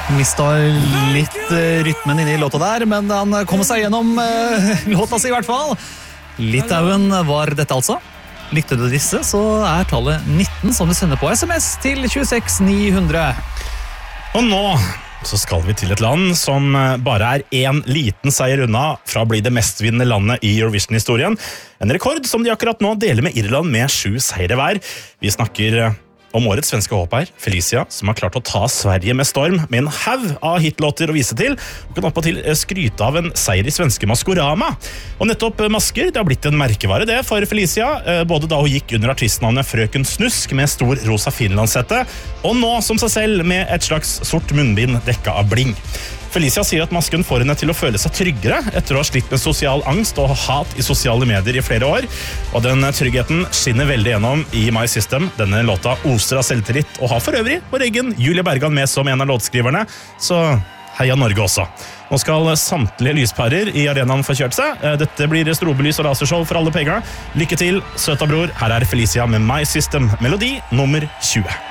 Mistet litt rytmen inne i låta der, men han kom seg gjennom låta si i hvert fall. Litauen var dette altså. Likte du disse, så tallet 19 som du sender på SMS til 26900. Og nå så skal vi til et land som bare en liten seier unna fra å bli det mestvinnende landet i Eurovision-historien. En rekord som de akkurat nå deler med Irland med 7 seire hver. Vi snakker om årets svenske håp her, Felicia, som har klart å ta Sverige med storm, med en haug av hitlåter å vise til, og kan oppå til skryte av en seier i svenske Maskorama. Og nettopp masker, det har blitt en merkevare det for Felicia, både da hun gikk under artistnavnet Frøken Snusk med stor rosa finlandshette, og nå som seg selv med et slags sort munnbind dekka av bling. Felicia sier at masken får henne til å føle seg tryggere etter å ha slitt med sosial angst og hat i sosiale medier i flere år. Og den tryggheten skinner veldig gjennom i My System. Denne låta oser av selvtillit og har for øvrig vår egen Julie Bergan med som en av låtskriverne. Så heia Norge også. Nå skal samtlige lyspærer i arenaen få kjørt seg. Dette blir strobelys og lasershow for alle pengene. Lykke til, søta bror. Her Felicia med My System, melodi nummer 20.